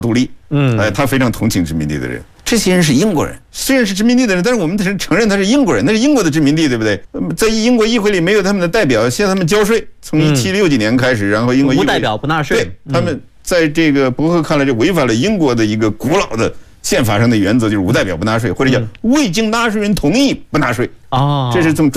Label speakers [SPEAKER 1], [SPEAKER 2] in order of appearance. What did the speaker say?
[SPEAKER 1] 独立，他非常同情殖民地的人。这些人是英国人，虽然是殖民地的人，但是我们承认他是英国人，那是英国的殖民地，对不对？在英国议会里没有他们的代表，向他们交税，从1760几年开始，然后英国议会
[SPEAKER 2] 无代表不纳税，
[SPEAKER 1] 对，他们在这个伯克看来就违反了英国的一个古老的宪法上的原则，就是无代表不纳税，或者叫未经纳税人同意不纳税。这是从